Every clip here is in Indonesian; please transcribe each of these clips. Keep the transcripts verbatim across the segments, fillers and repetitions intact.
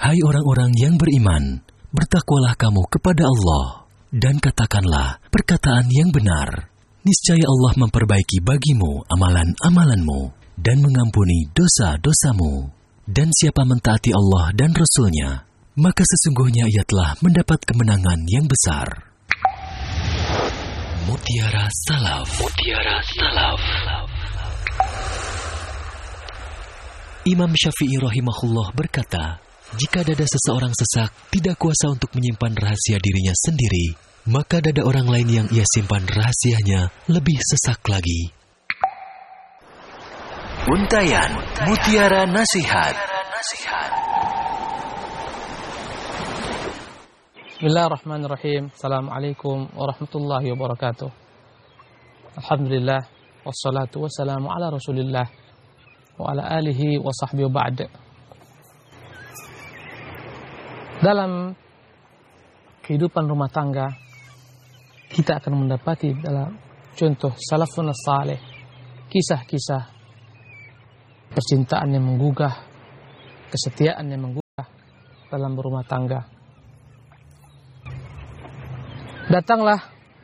Hai orang-orang yang beriman, bertakwalah kamu kepada Allah, dan katakanlah perkataan yang benar. Niscaya Allah memperbaiki bagimu amalan-amalanmu, dan mengampuni dosa-dosamu. Dan siapa mentaati Allah dan Rasul-Nya, maka sesungguhnya ia telah mendapat kemenangan yang besar. Mutiara Salaf. Mutiara Salaf. Imam Syafi'i rahimahullah berkata, jika dada seseorang sesak, tidak kuasa untuk menyimpan rahasia dirinya sendiri, maka dada orang lain yang ia simpan rahasianya lebih sesak lagi. Untayan Mutiara Nasihat. Bismillahirrahmanirrahim. Assalamualaikum warahmatullahi wabarakatuh. Alhamdulillah, wassalatu wassalamu ala rasulillah wa ala alihi wa sahbihi wa ba'd. Dalam kehidupan rumah tangga, kita akan mendapati dalam contoh salafun saleh, kisah-kisah percintaan yang menggugah, kesetiaan yang menggugah dalam berumah tangga. Datanglah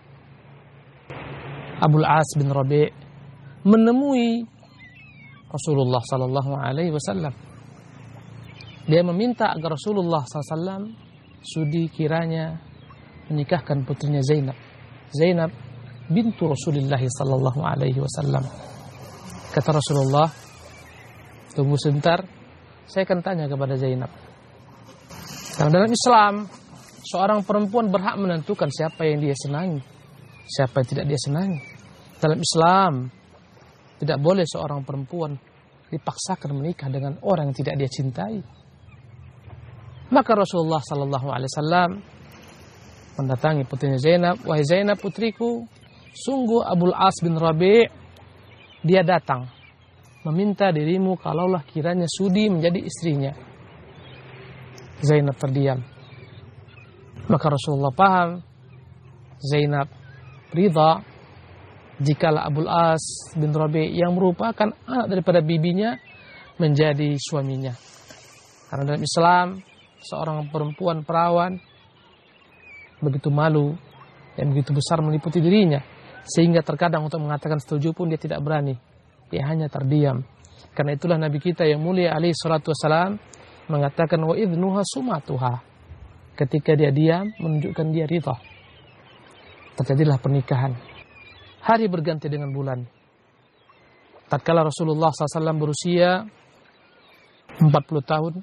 Abul As bin Rabi' menemui Rasulullah sallallahu alaihi wasallam. Dia meminta agar Rasulullah sallallahu alaihi wasallam sudi kiranya menikahkan putrinya Zainab. Zainab bintu Rasulullah sallallahu alaihi wasallam. Kata Rasulullah, tunggu sebentar, saya akan tanya kepada Zainab. Karena dalam Islam, seorang perempuan berhak menentukan siapa yang dia senangi, siapa yang tidak dia senangi. Dalam Islam, tidak boleh seorang perempuan dipaksakan menikah dengan orang yang tidak dia cintai. Maka Rasulullah sallallahu alaihi wasallam mendatangi putrinya Zainab. Wahai Zainab putriku, sungguh Abul As bin Rabi' dia datang meminta dirimu kalaulah kiranya sudi menjadi istrinya. Zainab terdiam. Maka Rasulullah paham Zainab ridha jikalau Abul As bin Rabi' yang merupakan anak daripada bibinya menjadi suaminya. Karena dalam Islam seorang perempuan perawan begitu malu yang begitu besar meliputi dirinya, sehingga terkadang untuk mengatakan setuju pun dia tidak berani. Dia hanya terdiam. Karena itulah Nabi kita yang mulia alaihi salatu wassalam mengatakan wa idnuha sumatuha. Ketika dia diam menunjukkan dia ridha. Terjadilah pernikahan. Hari berganti dengan bulan. Tatkala Rasulullah sallallahu alaihi wasallam berusia empat puluh tahun,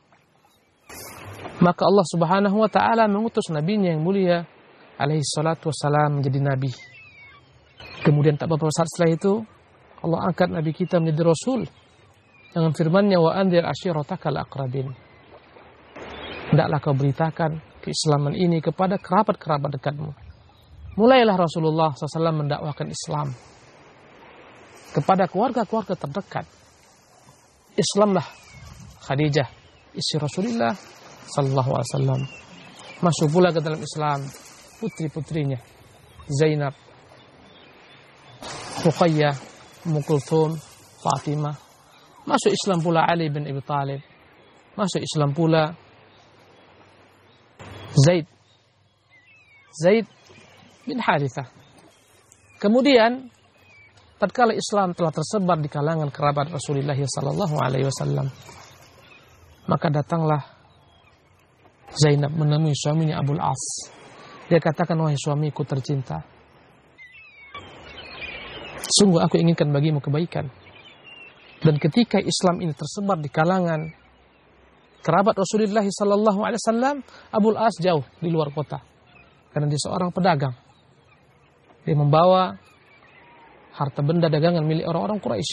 maka Allah Subhanahu wa taala mengutus nabinya yang mulia alaihi salatu wassalam menjadi nabi. Kemudian tak beberapa saat setelah itu Allah angkat nabi kita menjadi rasul dengan firman-Nya wa anzir ashiratakal aqrabin. Hendaklah kau beritakan keislaman ini kepada kerabat-kerabat dekatmu. Mulailah Rasulullah sallallahu alaihi wasallam mendakwakan Islam kepada keluarga-keluarga terdekat. Islamlah Khadijah, istri Rasulullah sallallahu alaihi wasallam. Masuk pula ke dalam Islam putri-putrinya Zainab, Ruqayyah, Ummu Kulthum, Fatimah. Masuk Islam pula Ali bin Abi Thalib. Masuk Islam pula Zaid Zaid bin Harithah. Kemudian tatkala Islam telah tersebar di kalangan kerabat Rasulullah sallallahu alaihi wasallam, maka datanglah Zainab menemui suaminya Abul As. Dia katakan, wahai suamiku tercinta, sungguh aku inginkan bagimu kebaikan. Dan ketika Islam ini tersebar di kalangan kerabat Rasulullah sallallahu alaihi wasallam, Abul As jauh di luar kota karena dia seorang pedagang. Dia membawa harta benda dagangan milik orang-orang Quraisy.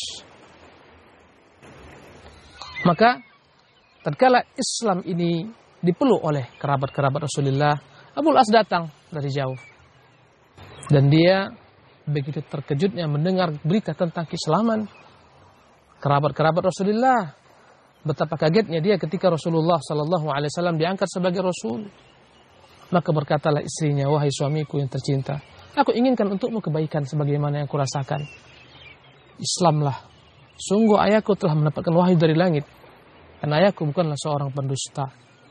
Maka tatkala Islam ini dipeluk oleh kerabat-kerabat Rasulullah, Abul As datang dari jauh. Dan dia begitu terkejutnya mendengar berita tentang keislaman kerabat-kerabat Rasulullah. Betapa kagetnya dia ketika Rasulullah sallallahu alaihi wasallam diangkat sebagai Rasul. Maka berkatalah istrinya, wahai suamiku yang tercinta, aku inginkan untukmu kebaikan sebagaimana yang kurasakan. Islamlah. Sungguh ayahku telah mendapatkan wahyu dari langit. Dan ayahku bukanlah seorang pendusta.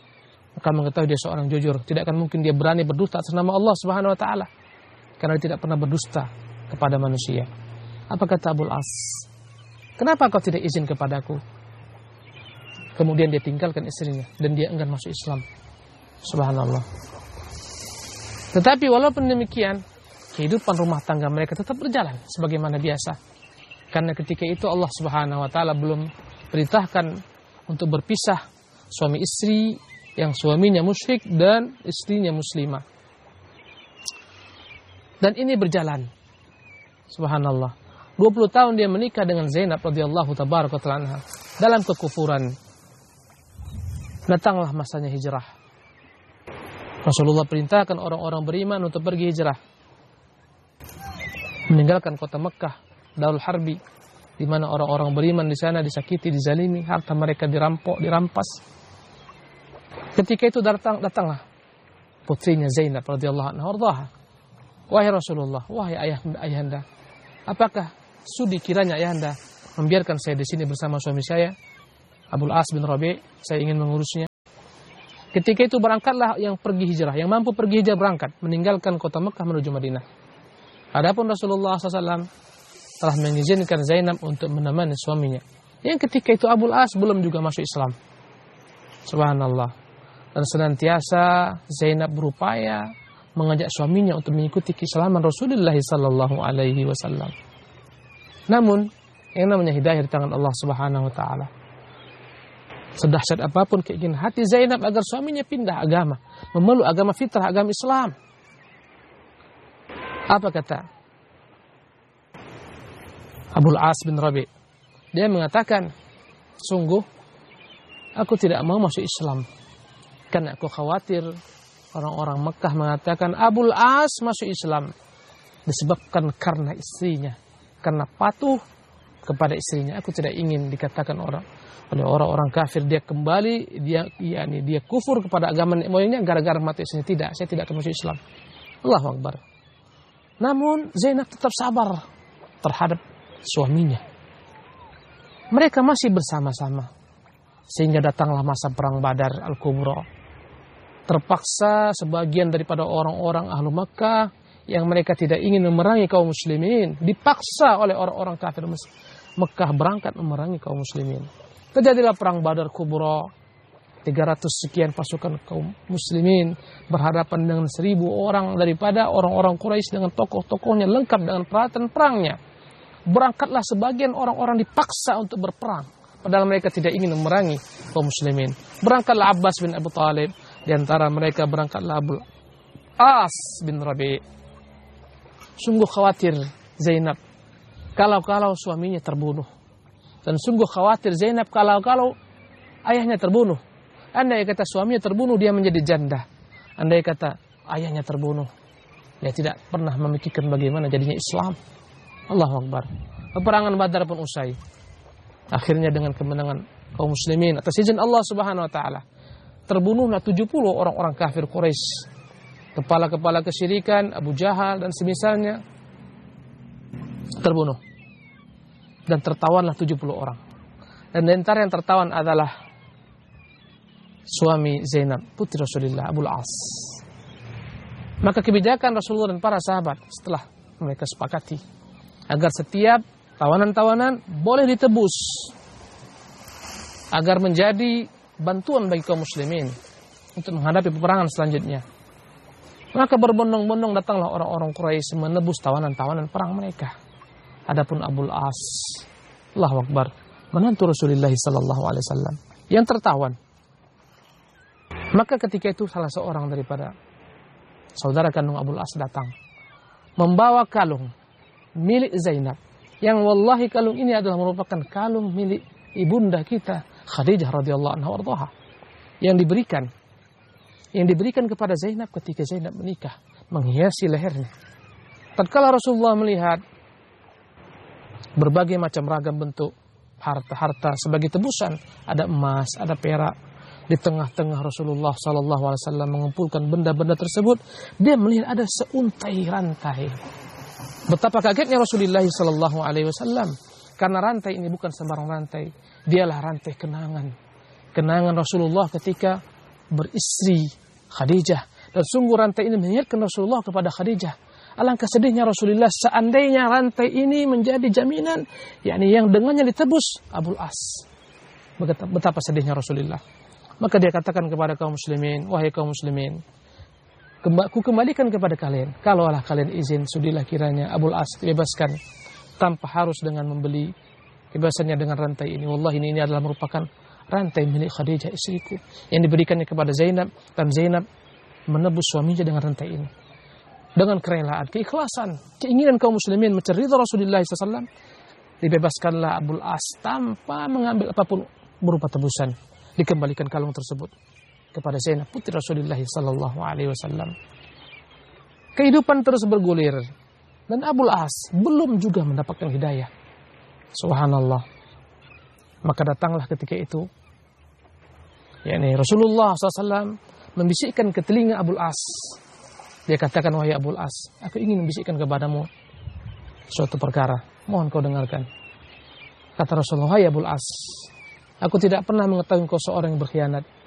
maka mengetahui dia seorang jujur. Tidak akan mungkin dia berani berdusta atas nama Allah Subhanahu wa taala, karena dia tidak pernah berdusta kepada manusia. Apa kata Abul As? Kenapa kau tidak izin kepadaku? Kemudian dia tinggalkan istrinya dan dia enggan masuk Islam. Subhanallah. Tetapi walaupun demikian, kehidupan rumah tangga mereka tetap berjalan sebagaimana biasa. Karena ketika itu Allah Subhanahu wa taala belum perintahkan untuk berpisah suami istri yang suaminya musyrik dan istrinya muslimah. Dan ini berjalan. Subhanallah. dua puluh tahun dia menikah dengan Zainab radhiyallahu tabaraka ta'ala anha dalam kekufuran. Datanglah masanya hijrah. Rasulullah perintahkan orang-orang beriman untuk pergi hijrah, meninggalkan kota Mekah, Darul Harbi, di mana orang-orang beriman di sana disakiti, dizalimi, harta mereka dirampok, dirampas. Ketika itu datang datanglah putrinya Zainab radhiyallahu anha warḍaha. Wahai Rasulullah, wahai ayah ayahanda, apakah sudi kiranya ayahanda membiarkan saya di sini bersama suami saya Abul As bin Rabi', saya ingin mengurusnya. Ketika itu berangkatlah yang pergi hijrah, yang mampu pergi hijrah berangkat, meninggalkan kota Mekah menuju Madinah. Adapun Rasulullah shallallahu alaihi wasallam telah mengizinkan Zainab untuk menemani suaminya. Yang ketika itu Abul As belum juga masuk Islam. Subhanallah. Dan senantiasa Zainab berupaya mengajak suaminya untuk mengikuti keislaman Rasulullah sallallahu alaihi wasallam. Namun, yang namanya hidayah di tangan Allah Subhanahu wa taala. Sedahsyat apapun keinginan hati Zainab agar suaminya pindah agama, memeluk agama fitrah, agama Islam. Apa kata Abul As bin Rabi'? Dia mengatakan, sungguh aku tidak mau masuk Islam karena aku khawatir orang-orang Mekah mengatakan Abul As masuk Islam disebabkan karena istrinya, karena patuh kepada istrinya. Aku tidak ingin dikatakan orang oleh orang-orang kafir dia kembali, dia yakni dia kufur kepada agama nenek moyangnya gara-gara mati istrinya. Tidak, saya tidak akan masuk Islam. Allahu Akbar. Namun Zainab tetap sabar terhadap suaminya. Mereka masih bersama-sama sehingga datanglah masa perang Badar Al-Kubra. Terpaksa sebagian daripada orang-orang ahlu Makkah yang mereka tidak ingin memerangi kaum muslimin dipaksa oleh orang-orang kafir Mekah berangkat memerangi kaum muslimin. Terjadilah perang Badar Kubra. tiga ratus sekian pasukan kaum muslimin berhadapan dengan seribu orang daripada orang-orang Quraisy dengan tokoh-tokohnya lengkap dengan peralatan perangnya. Berangkatlah sebagian orang-orang dipaksa untuk berperang, padahal mereka tidak ingin memerangi kaum muslimin. Berangkatlah Abbas bin Abu Talib, di antara mereka berangkatlah Abul As bin Rabi'. Sungguh khawatir Zainab kalau-kalau suaminya terbunuh. Dan sungguh khawatir Zainab kalau-kalau ayahnya terbunuh. Andai kata suaminya terbunuh, dia menjadi janda. Andai kata ayahnya terbunuh, dia tidak pernah memikirkan bagaimana jadinya Islam. Allahu Akbar. Peperangan Badar pun usai. Akhirnya dengan kemenangan kaum muslimin atas izin Allah Subhanahu wa taala. Terbunuhlah tujuh puluh orang-orang kafir Quraisy. Kepala-kepala kesyirikan, Abu Jahal dan semisalnya terbunuh. Dan tertawanlah tujuh puluh orang. Dan di antara yang tertawan adalah suami Zainab, putri Rasulullah, Abul As. Maka kebijakan Rasulullah dan para sahabat setelah mereka sepakati agar setiap tawanan-tawanan boleh ditebus agar menjadi bantuan bagi kaum muslimin untuk menghadapi peperangan selanjutnya. Maka berbondong-bondong datanglah orang-orang Quraisy menebus tawanan-tawanan perang mereka. Adapun Abul As, Allahu Akbar, menantu Rasulullah sallallahu alaihi wasallam yang tertawan. Maka ketika itu salah seorang daripada saudara kandung Abul As datang membawa kalung milik Zainab, yang wallahi kalung ini adalah merupakan kalung milik ibunda kita Khadijah radhiyallahu anha warḍaha, yang diberikan yang diberikan kepada Zainab ketika Zainab menikah, menghiasi lehernya. Tatkala Rasulullah melihat berbagai macam ragam bentuk harta-harta sebagai tebusan, ada emas, ada perak, di tengah-tengah Rasulullah sallallahu alaihi wasallam mengumpulkan benda-benda tersebut, dia melihat ada seuntai rantai. Betapa kagetnya Rasulullah sallallahu alaihi wasallam, karena rantai ini bukan sembarang rantai, dialah rantai kenangan. Kenangan Rasulullah ketika beristri Khadijah. Dan sungguh rantai ini mengingatkan Rasulullah kepada Khadijah. Alangkah sedihnya Rasulullah seandainya rantai ini menjadi jaminan, yakni yang dengannya ditebus Abul As. Betapa sedihnya Rasulullah. Maka dia katakan kepada kaum muslimin, wahai kaum muslimin, ku kembalikan kepada kalian, kalaulah kalian izin, sudilah kiranya Abul As dibebaskan tanpa harus dengan membeli kebebasannya dengan rantai ini. Wallahi ini, ini adalah merupakan rantai milik Khadijah istriku yang diberikannya kepada Zainab, dan Zainab menebus suaminya dengan rantai ini. Dengan kerelaan, keikhlasan, keinginan kaum muslimin mencari ridha Rasulullah shallallahu alaihi wasallam, dibebaskanlah Abul As tanpa mengambil apapun berupa tebusan. Dikembalikan kalung tersebut kepada Zainab putri Rasulullah sallallahu alaihi wasallam. Kehidupan terus bergulir dan Abul As belum juga mendapatkan hidayah. Subhanallah. Maka datanglah ketika itu, yakni Rasulullah shallallahu alaihi wasallam membisikkan ke telinga Abul As. Dia katakan, wahai Abul As, aku ingin membisikkan kepadamu suatu perkara, mohon kau dengarkan. Kata Rasulullah, wahai Abul As, aku tidak pernah mengetahui kau seorang yang berkhianat.